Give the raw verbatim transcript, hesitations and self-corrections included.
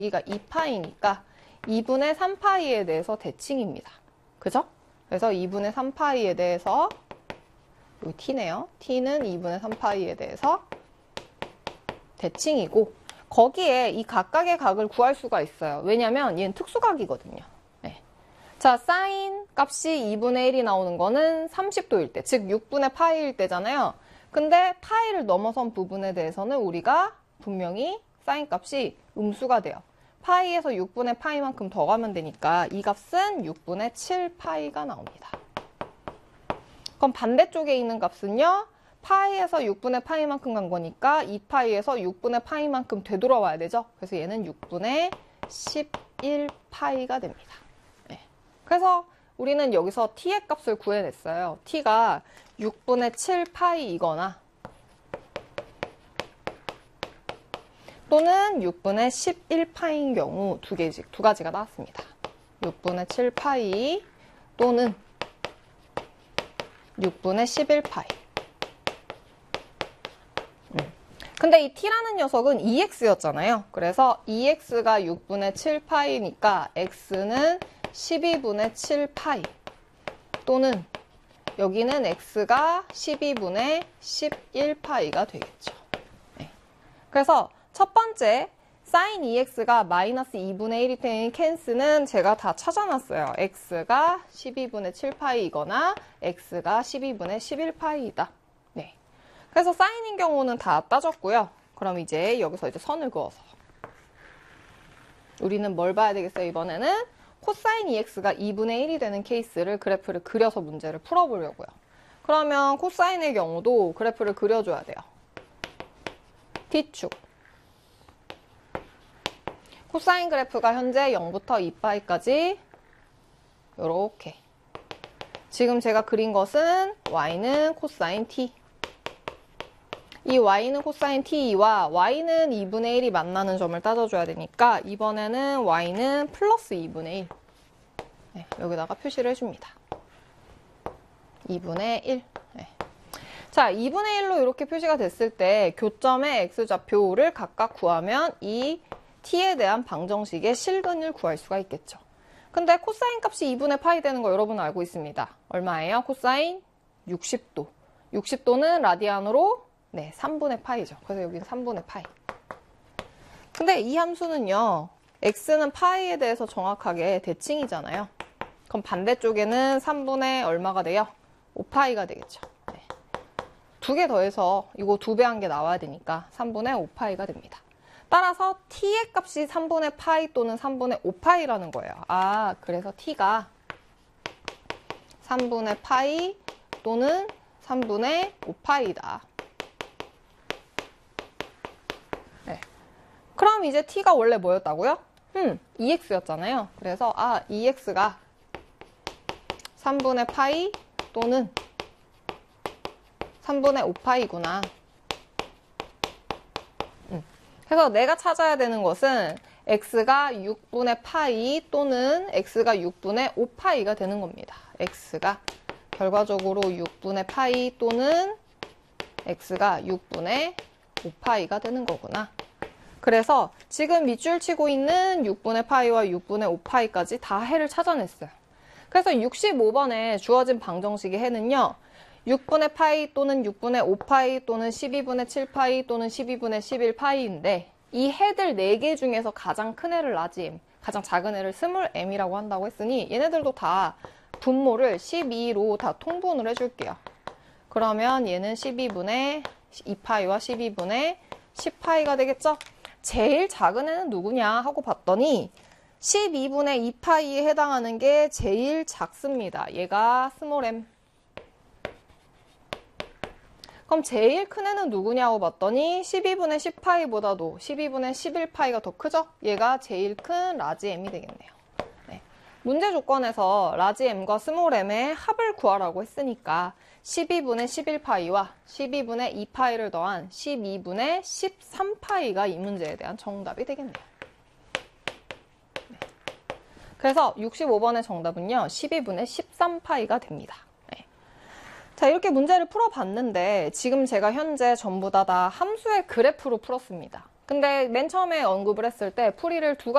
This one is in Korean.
여기가 이 파이니까 이분의 삼 파이에 대해서 대칭입니다. 그죠? 그래서 이분의 삼 파이에 대해서 여기 t네요. t는 이분의 삼 파이에 대해서 대칭이고 거기에 이 각각의 각을 구할 수가 있어요. 왜냐면 얘는 특수각이거든요. 네. 자, 사인 값이 이분의 일이 나오는 거는 삼십 도일 때, 즉 육분의 파이일 때잖아요. 근데 파이를 넘어선 부분에 대해서는 우리가 분명히 사인 값이 음수가 돼요. 파이에서 육분의 파이만큼 더 가면 되니까 이 값은 육분의 칠 파이가 나옵니다. 그럼 반대쪽에 있는 값은요. 파이에서 육분의 파이만큼 간 거니까 이 파이에서 육분의 파이만큼 되돌아와야 되죠. 그래서 얘는 육분의 십일 파이가 됩니다. 네. 그래서 우리는 여기서 t의 값을 구해냈어요. t가 육분의 칠 파이이거나 또는 육분의 십일 파이인 경우 두 개씩, 두 가지가 나왔습니다. 육분의 칠 파이 또는 육분의 십일 파이. 음. 근데 이 t라는 녀석은 이 엑스였잖아요. 그래서 이 엑스가 육분의 칠 파이니까 x는 십이분의 칠 파이 또는 여기는 x가 십이분의 십일 파이가 되겠죠. 네. 그래서 첫 번째 sin 이 엑스가 마이너스 이분의 일이 되는 케이스는 제가 다 찾아놨어요. x가 십이분의 칠 파이이거나 x가 십이분의 십일 파이이다. 네. 그래서 사인인 경우는 다 따졌고요. 그럼 이제 여기서 이제 선을 그어서 우리는 뭘 봐야 되겠어요? 이번에는 코사인 이 엑스가 이분의 일이 되는 케이스를 그래프를 그려서 문제를 풀어보려고요. 그러면 코사인의 경우도 그래프를 그려줘야 돼요. t축. 코사인 그래프가 현재 영부터 이 파이까지 요렇게. 지금 제가 그린 것은 y는 코사인 t. 이 y는 코사인 t와 y는 이분의 일이 만나는 점을 따져줘야 되니까 이번에는 y는 플러스 이분의 일. 네, 여기다가 표시를 해줍니다. 이분의 일. 네. 자, 이분의 일로 이렇게 표시가 됐을 때 교점의 x좌표를 각각 구하면 이 t에 대한 방정식의 실근을 구할 수가 있겠죠. 근데 코사인 값이 이분의 파이 되는 거 여러분 알고 있습니다. 얼마예요? 코사인 육십 도. 육십 도는 라디안으로 네, 삼분의 파이죠. 그래서 여기는 삼분의 파이. 근데 이 함수는요. x는 파이에 대해서 정확하게 대칭이잖아요. 그럼 반대쪽에는 삼분의 얼마가 돼요? 오 파이가 되겠죠. 네. 두 개 더해서 이거 두 배 한 게 나와야 되니까 삼분의 오 파이가 됩니다. 따라서 t의 값이 삼분의 파이 또는 삼분의 오 파이라는 거예요. 아, 그래서 t가 삼분의 파이 또는 삼분의 오 파이다. 네. 그럼 이제 t가 원래 뭐였다고요? 음, 이 엑스였잖아요. 그래서 아, 이 엑스가 삼분의 파이 또는 삼분의 오 파이구나. 그래서 내가 찾아야 되는 것은 x가 육분의 파이 또는 x가 육분의 오 파이가 되는 겁니다. x가 결과적으로 육분의 파이 또는 x가 육분의 오 파이가 되는 거구나. 그래서 지금 밑줄 치고 있는 육분의 파이와 육분의 오 파이까지 다 해를 찾아냈어요. 그래서 육십오 번에 주어진 방정식의 해는요. 육분의 파이 또는 육분의 오 파이 또는 십이분의 칠 파이 또는 십이분의 십일 파이인데 이 해들 네 개 중에서 가장 큰 해를 라지 m, 가장 작은 해를 스몰 m이라고 한다고 했으니 얘네들도 다 분모를 십이로 다 통분을 해줄게요. 그러면 얘는 십이분의 이 파이와 십이분의 십 파이가 되겠죠? 제일 작은 애는 누구냐 하고 봤더니 십이분의 이 파이에 해당하는 게 제일 작습니다. 얘가 스몰 m. 그럼 제일 큰 애는 누구냐고 봤더니 십이분의 십 파이보다도 십이분의 십일 파이가 더 크죠? 얘가 제일 큰 라지 m이 되겠네요. 네. 문제 조건에서 라지 m과 스몰 m의 합을 구하라고 했으니까 십이분의 십일 파이와 십이분의 이 파이를 더한 십이분의 십삼 파이가 이 문제에 대한 정답이 되겠네요. 네. 그래서 육십오 번의 정답은요. 십이분의 십삼 파이가 됩니다. 자, 이렇게 문제를 풀어봤는데 지금 제가 현재 전부 다 다 함수의 그래프로 풀었습니다. 근데 맨 처음에 언급을 했을 때 풀이를 두 가지